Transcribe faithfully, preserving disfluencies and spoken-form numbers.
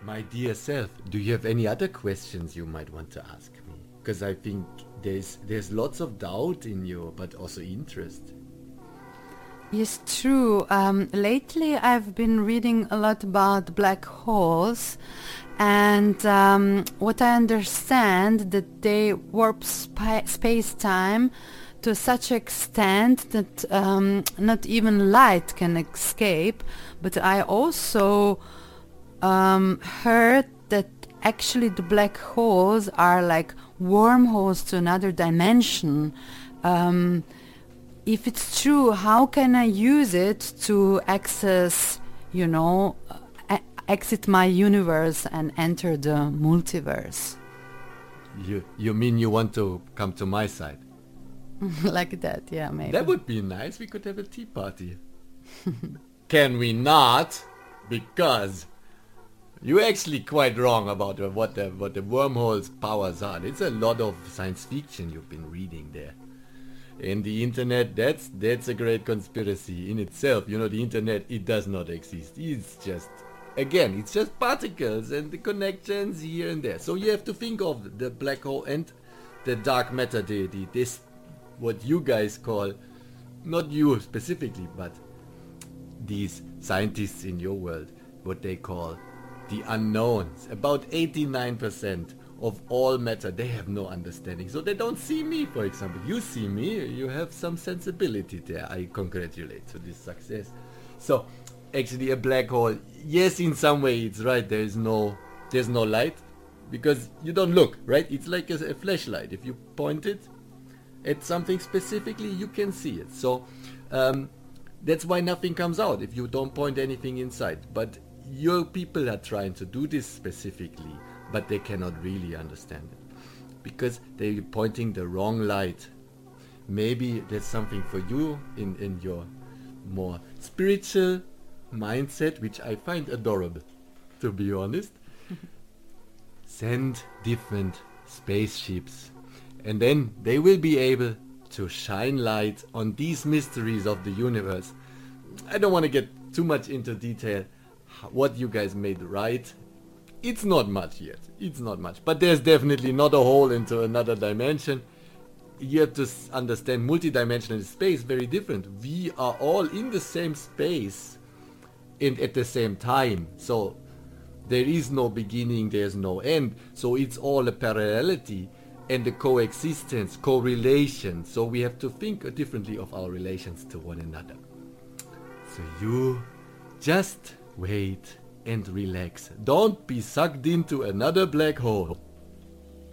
My dear self, do you have any other questions you might want to ask me? Because I think there's there's lots of doubt in you, but also interest. Yes, true. Um, lately, I've been reading a lot about black holes, and um, what I understand that they warp spa- space-time to such extent that um, not even light can escape. But I also um, heard that actually the black holes are like wormholes to another dimension. Um, if it's true, how can I use it to access, you know, uh, exit my universe and enter the multiverse? You you mean you want to come to my side? Like that, yeah, maybe. That would be nice. We could have a tea party. Can we not? Because you're actually quite wrong about uh, what the what the wormholes powers are. It's a lot of science fiction you've been reading there. And the internet, that's that's a great conspiracy in itself. You know, the internet, it does not exist. It's just, again, it's just particles and the connections here and there. So you have to think of the black hole and the dark matter, the, the this, what you guys call, not you specifically, but these scientists in your world, what they call the unknowns. About eighty-nine percent of all matter, they have no understanding. So they don't see me, for example. You see me, you have some sensibility there. I congratulate to this success. So actually a black hole, yes, in some way it's right. There is no, there's no light because you don't look, right? It's like a, a flashlight. If you point it at something specifically, you can see it. So um, that's why nothing comes out if you don't point anything inside. But your people are trying to do this specifically, but they cannot really understand it because they're pointing the wrong light. Maybe that's something for you in, in your more spiritual mindset, which I find adorable, to be honest. Send different spaceships and then they will be able to shine light on these mysteries of the universe. I don't want to get too much into detail what you guys made right. It's not much yet. It's not much. But there's definitely not a hole into another dimension. You have to s- understand multidimensional space very different. We are all in the same space and at the same time. So there is no beginning, there's no end. So it's all a parallelity and a coexistence, correlation. So we have to think differently of our relations to one another. So you just wait and relax. Don't be sucked into another black hole.